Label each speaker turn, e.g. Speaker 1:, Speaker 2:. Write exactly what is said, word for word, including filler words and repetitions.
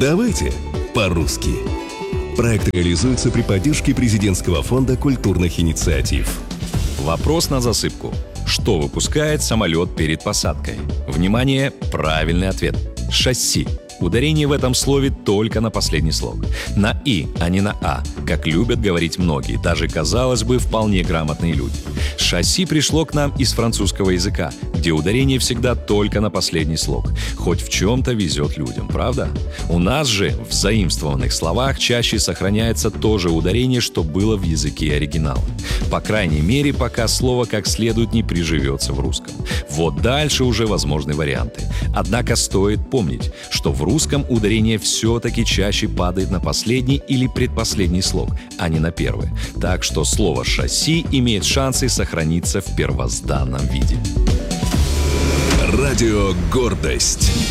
Speaker 1: Давайте по-русски. Проект реализуется при поддержке Президентского фонда культурных инициатив.
Speaker 2: Вопрос на засыпку. Что выпускает самолет перед посадкой? Внимание, правильный ответ. Шасси. Ударение в этом слове только на последний слог. На «и», а не на «а», как любят говорить многие, даже, казалось бы, вполне грамотные люди. Шасси пришло к нам из французского языка, где ударение всегда только на последний слог. Хоть в чем-то везет людям, правда? У нас же в заимствованных словах чаще сохраняется то же ударение, что было в языке оригинала. По крайней мере, пока слово как следует не приживется в русском. Вот дальше уже возможны варианты. Однако стоит помнить, что в русском ударение все-таки чаще падает на последний или предпоследний слог, а не на первый. Так что слово «шасси» имеет шансы сохраниться в первозданном виде.
Speaker 1: Радио «Гордость».